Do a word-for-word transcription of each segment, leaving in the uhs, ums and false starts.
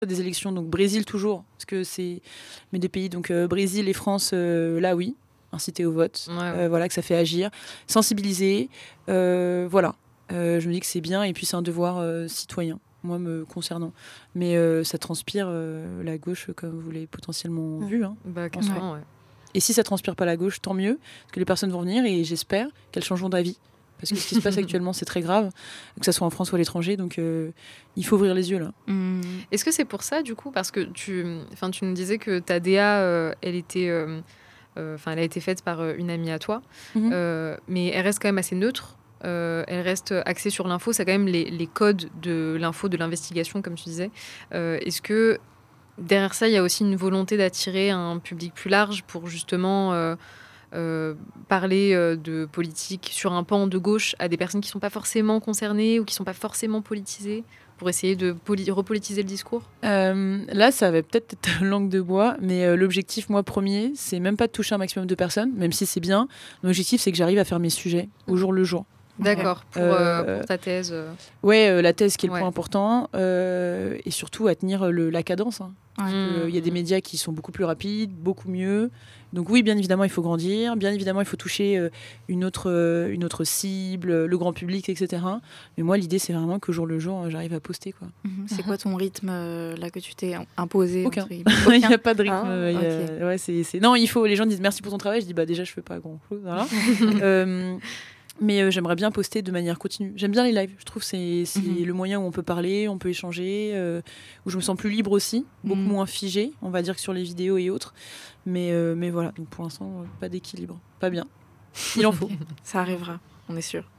des élections, donc Brésil toujours, parce que c'est mes deux pays, donc euh, Brésil et France, euh, là oui, inciter au vote, Ouais, ouais. Euh, voilà, que ça fait agir, sensibiliser, euh, voilà. Euh, je me dis que c'est bien, et puis c'est un devoir euh, citoyen, moi me concernant. Mais euh, ça transpire euh, la gauche, comme vous l'avez potentiellement Mmh. vu, hein, Bah, en soi. carrément, ouais. Et si ça transpire pas la gauche, tant mieux, parce que les personnes vont venir, et j'espère qu'elles changeront d'avis. Parce que ce qui se passe actuellement, c'est très grave, que ce soit en France ou à l'étranger, donc euh, il faut ouvrir les yeux, là. Mmh. Est-ce que c'est pour ça, du coup, parce que tu, enfin, tu nous disais que ta D A, euh, elle était, euh, euh, enfin, elle a été faite par euh, une amie à toi, Mhm. euh, mais elle reste quand même assez neutre. Euh, elle reste axée sur l'info. C'est quand même les, les codes de l'info, de l'investigation, comme tu disais. Euh, est-ce que derrière ça, il y a aussi une volonté d'attirer un public plus large pour justement euh, euh, parler euh, de politique sur un pan de gauche à des personnes qui ne sont pas forcément concernées ou qui ne sont pas forcément politisées, pour essayer de poli- repolitiser le discours? Euh, là, ça va peut-être être langue de bois, mais euh, l'objectif, moi, premier, c'est même pas de toucher un maximum de personnes, même si c'est bien. L'objectif, c'est que j'arrive à faire mes sujets au jour le jour. D'accord, pour, Euh, euh, pour ta thèse. euh. Ouais, euh, la thèse qui est le Ouais. point important, euh, et surtout à tenir le, la cadence. Hein. Ouais. Euh, Il y a des Mmh. médias qui sont beaucoup plus rapides, beaucoup mieux. Donc oui, bien évidemment, il faut grandir. Bien évidemment, il faut toucher euh, une, autre, euh, une autre cible, le grand public, et cetera. Mais moi, l'idée, c'est vraiment qu'au jour le jour, j'arrive à poster, quoi. Mhm. C'est quoi ton rythme euh, là que tu t'es imposé? Aucun. entre Il guillemets n'y a pas de rythme. Ah, il y a- ok. ouais, c'est, c'est... Non, il faut. Les gens disent merci pour ton travail. Je dis bah déjà, je fais pas grand chose. Voilà. euh, mais euh, j'aimerais bien poster de manière continue. J'aime bien les lives. Je trouve que c'est, c'est Mhm. le moyen où on peut parler, on peut échanger, euh, où je me sens plus libre aussi, beaucoup Mhm. moins figée, on va dire, que sur les vidéos et autres. Mais, euh, mais voilà. Donc pour l'instant, euh, pas d'équilibre. Pas bien. Il en faut. Ça arrivera, on est sûr.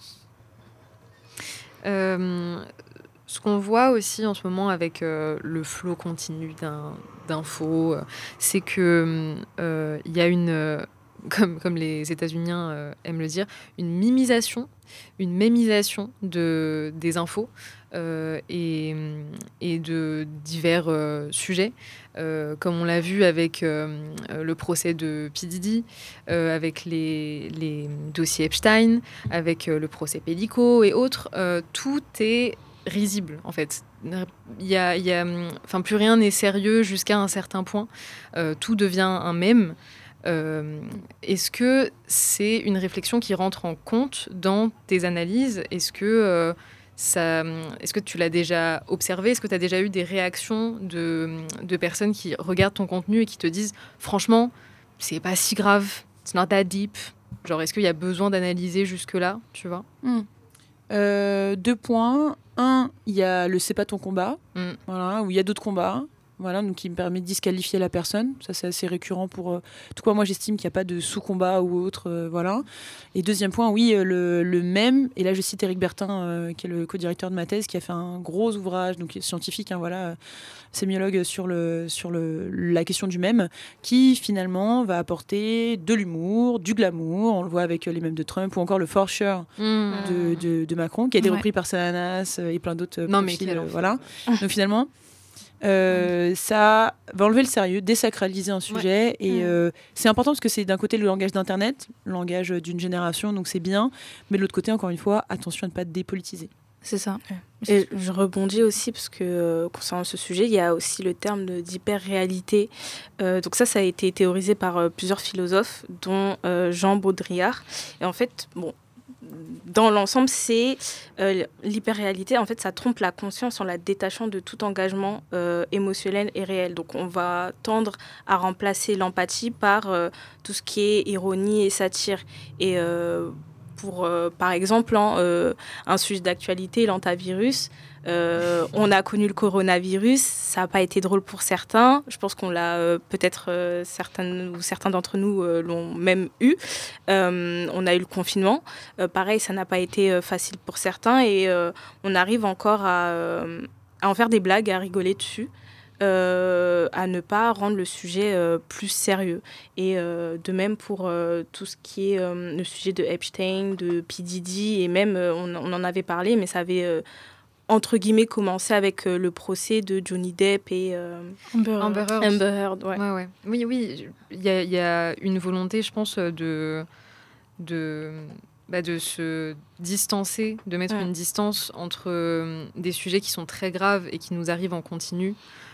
Euh, ce qu'on voit aussi en ce moment avec euh, le flot continu d'un, d'infos, euh, c'est que euh, il y a une, euh, comme, comme les États-Uniens euh, aiment le dire, une mimisation, une mémisation de, des infos euh, et, et de divers euh, sujets, euh, comme on l'a vu avec euh, le procès de P. Diddy, euh, avec les, les dossiers Epstein, avec euh, le procès Pellico et autres. Euh, tout est risible, en fait. Il y a, il y a, enfin, plus rien n'est sérieux jusqu'à un certain point. Euh, tout devient un mème. Euh, est-ce que c'est une réflexion qui rentre en compte dans tes analyses? Est-ce que, euh, ça, est-ce que tu l'as déjà observé? Est-ce que tu as déjà eu des réactions de, de personnes qui regardent ton contenu et qui te disent « Franchement, c'est pas si grave, it's not that deep ». Genre, est-ce qu'il y a besoin d'analyser jusque-là, tu vois? Hmm. Euh, deux points. Un, il y a le c'est pas ton combat, Mm. voilà, où il y a d'autres combats, voilà, donc qui me permet de disqualifier la personne. Ça, c'est assez récurrent pour. Euh, tout quoi, moi, j'estime qu'il n'y a pas de sous-combat ou autre, euh, voilà. Et deuxième point, oui, euh, le, le même. Et là, je cite Éric Bertin, euh, qui est le co-directeur de ma thèse, qui a fait un gros ouvrage, donc scientifique, hein, voilà, euh, sémiologue sur le sur le la question du mème, qui finalement va apporter de l'humour, du glamour. On le voit avec euh, les mèmes de Trump ou encore le for sure Mm. de, de, de Macron, qui a été Ouais. repris par Sananas euh, et plein d'autres euh, Non, mais profils, quel euh, enfer. voilà. Donc finalement, euh, ça va enlever le sérieux, désacraliser un sujet. Et Mm. euh, c'est important parce que c'est d'un côté le langage d'Internet, le langage d'une génération, donc c'est bien. Mais de l'autre côté, encore une fois, attention à ne pas dépolitiser. C'est ça. Et je rebondis aussi parce que euh, concernant ce sujet, il y a aussi le terme de, d'hyper-réalité. Euh, donc ça, ça a été théorisé par euh, plusieurs philosophes, dont euh, Jean Baudrillard. Et en fait, bon, dans l'ensemble, c'est euh, l'hyper-réalité. En fait, ça trompe la conscience en la détachant de tout engagement euh, émotionnel et réel. Donc on va tendre à remplacer l'empathie par euh, tout ce qui est ironie et satire. Et euh, pour, euh, par exemple, hein, euh, un sujet d'actualité, l'antivirus. Euh, on a connu le coronavirus, ça n'a pas été drôle pour certains. Je pense qu'on l'a euh, peut-être euh, certaines ou certains d'entre nous euh, l'ont même eu. Euh, on a eu le confinement, euh, pareil, ça n'a pas été euh, facile pour certains et euh, on arrive encore à, euh, à en faire des blagues, à rigoler dessus. Euh, à ne pas rendre le sujet euh, plus sérieux. Et euh, de même pour euh, tout ce qui est euh, le sujet de Epstein, de P. Diddy, et même, euh, on, on en avait parlé, mais ça avait, euh, entre guillemets, commencé avec euh, le procès de Johnny Depp et euh, Amber Amber Heard. Amber Heard, ouais. Ouais, ouais. Oui, oui, il y a, il y a une volonté, je pense, de, de, bah, de se distancer, de mettre Ouais. une distance entre euh, des sujets qui sont très graves et qui nous arrivent en continu,